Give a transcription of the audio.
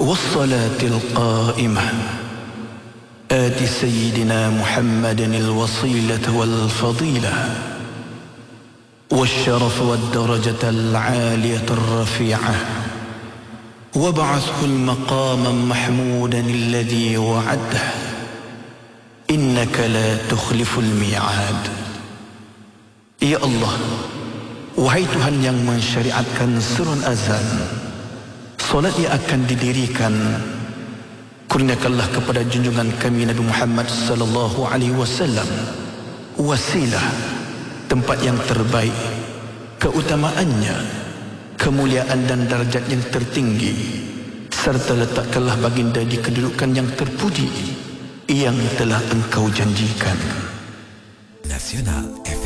والصلاة القائمة آت سيدنا محمد الوصيلة والفضيلة والشرف والدرجة العالية الرفيعة وابعثه المقاما محمودا الذي وعده إنك لا تخلف الميعاد. Ya Allah, wahai Tuhan yang mensyariatkan surun azan, solat yang akan didirikan, kurniakanlah kepada junjungan kami Nabi Muhammad sallallahu alaihi wasallam wasilah, tempat yang terbaik, keutamaannya, kemuliaan dan darjat yang tertinggi, serta letakkanlah baginda di kedudukan yang terpuji yang telah engkau janjikan. Nasional FM.